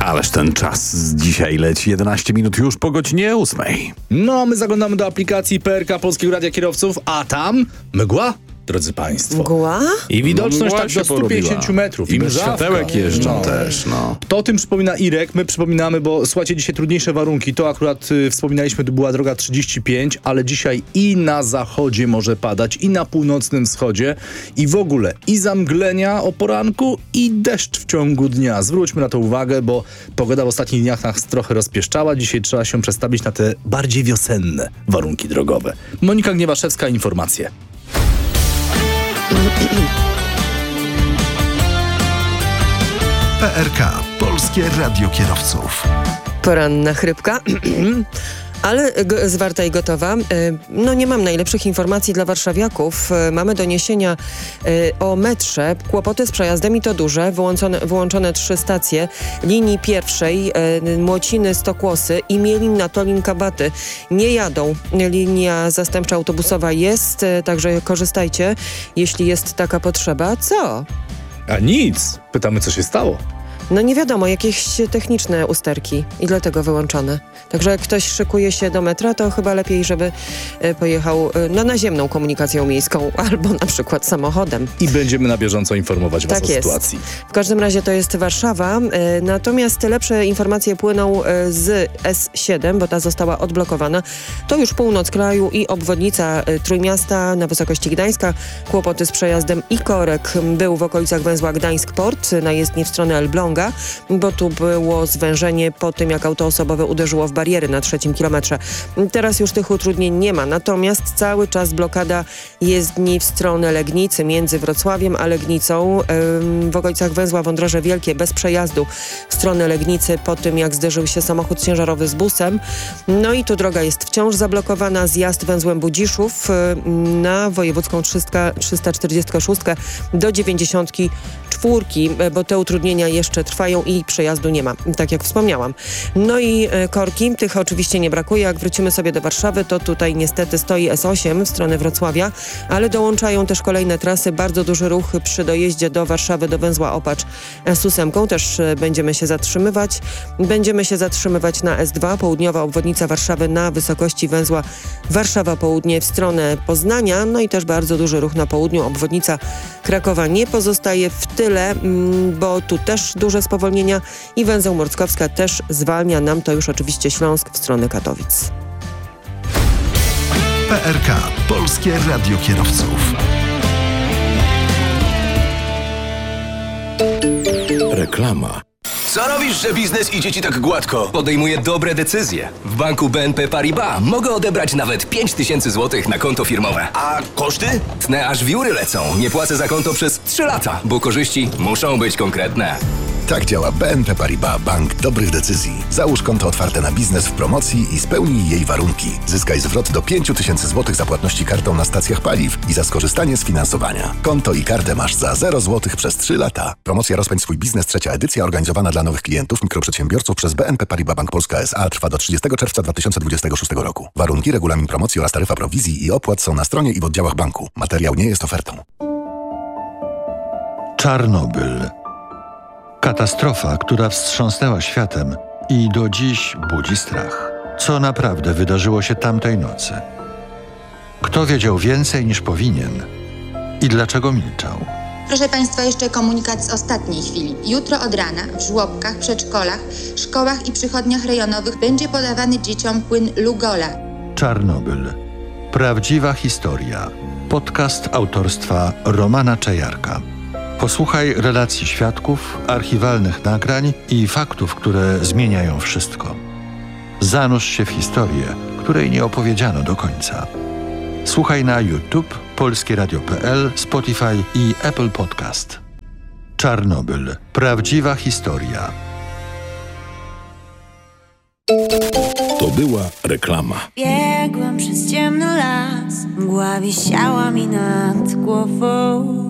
Ależ ten czas dzisiaj leci 11 minut już po godzinie 8. No, my zaglądamy do aplikacji PRK Polskiego Radia Kierowców, a tam mgła, drodzy państwo. Mgła? I widoczność Mgła tak się do 150 porobiła. metrów. I bez mrzawka. światełek jeżdżą też, no. To o tym przypomina Irek, my przypominamy, bo słuchajcie, dzisiaj trudniejsze warunki. To akurat wspominaliśmy, to była droga 35, ale dzisiaj i na zachodzie może padać, i na północnym wschodzie, i w ogóle i zamglenia o poranku, i deszcz w ciągu dnia. Zwróćmy na to uwagę, bo pogoda w ostatnich dniach nas trochę rozpieszczała. Dzisiaj trzeba się przestawić na te bardziej wiosenne warunki drogowe. Monika Gniewaszewska, informacje. PRK, Polskie Radio Kierowców. Poranna chrypka. Ale zwarta i gotowa. No nie mam najlepszych informacji dla warszawiaków. Mamy doniesienia o metrze. Kłopoty z przejazdem i to duże. Wyłączone 3 stacje linii pierwszej Młociny, Stokłosy i Mielin na Tolin, Kabaty. Nie jadą. Linia zastępcza autobusowa jest, także korzystajcie, jeśli jest taka potrzeba. Co? A nic. Pytamy, co się stało. No nie wiadomo, jakieś techniczne usterki i dlatego wyłączone. Także jak ktoś szykuje się do metra, to chyba lepiej, żeby pojechał na naziemną komunikacją miejską albo na przykład samochodem. I będziemy na bieżąco informować was Tak o jest. sytuacji. W każdym razie to jest Warszawa, natomiast lepsze informacje płyną z S7, bo ta została odblokowana. To już północ kraju i obwodnica Trójmiasta na wysokości Gdańska. Kłopoty z przejazdem i korek był w okolicach węzła Gdańsk-Port na jezdni w stronę Elbląga, bo tu było zwężenie po tym, jak auto osobowe uderzyło w bariery na 3 kilometrze. Teraz już tych utrudnień nie ma, natomiast cały czas blokada jezdni w stronę Legnicy między Wrocławiem a Legnicą w okolicach węzła Wądroże Wielkie bez przejazdu w stronę Legnicy po tym, jak zderzył się samochód ciężarowy z busem. No i tu droga jest wciąż zablokowana. Zjazd węzłem Budziszów na wojewódzką 346 do 94, bo te utrudnienia jeszcze trwają i przejazdu nie ma, tak jak wspomniałam. No i korki, tych oczywiście nie brakuje. Jak wrócimy sobie do Warszawy, to tutaj niestety stoi S8 w stronę Wrocławia, ale dołączają też kolejne trasy. Bardzo duży ruch przy dojeździe do Warszawy, do węzła Opacz S8. Też będziemy się zatrzymywać. Będziemy się zatrzymywać na S2, południowa obwodnica Warszawy na wysokości węzła Warszawa Południe w stronę Poznania. No i też bardzo duży ruch na południu. Obwodnica Krakowa nie pozostaje w tyle, bo tu też duże spowolnienia i węzeł Morckowska też zwalnia. Nam to już oczywiście Śląsk w stronę Katowic. PRK, Polskie Radio Kierowców. Reklama. Co robisz, że biznes idzie ci tak gładko? Podejmuję dobre decyzje. W banku BNP Paribas mogę odebrać nawet 5000 zł na konto firmowe. A koszty? Tnę aż wióry lecą. Nie płacę za konto przez 3 lata, bo korzyści muszą być konkretne. Tak działa BNP Paribas, bank dobrych decyzji. Załóż konto otwarte na biznes w promocji i spełnij jej warunki. Zyskaj zwrot do 5000 zł za płatności kartą na stacjach paliw i za skorzystanie z finansowania. Konto i kartę masz za 0 zł przez 3 lata. Promocja Rozpędź swój biznes, 3. edycja, organizowana dla nowych klientów, mikroprzedsiębiorców przez BNP Paribas Bank Polska S.A. trwa do 30 czerwca 2026 roku. Warunki, regulamin promocji oraz taryfa prowizji i opłat są na stronie i w oddziałach banku. Materiał nie jest ofertą. Czarnobyl. Katastrofa, która wstrząsnęła światem i do dziś budzi strach. Co naprawdę wydarzyło się tamtej nocy? Kto wiedział więcej niż powinien? I dlaczego milczał? Proszę Państwa, jeszcze komunikat z ostatniej chwili. Jutro od rana w żłobkach, przedszkolach, szkołach i przychodniach rejonowych będzie podawany dzieciom płyn Lugola. Czarnobyl. Prawdziwa historia. Podcast autorstwa Romana Czajarka. Posłuchaj relacji świadków, archiwalnych nagrań i faktów, które zmieniają wszystko. Zanurz się w historię, której nie opowiedziano do końca. Słuchaj na YouTube, polskieradio.pl, Spotify i Apple Podcast. Czarnobyl. Prawdziwa historia. To była reklama. Biegłam przez ciemny las, mgła wisiała mi nad głową.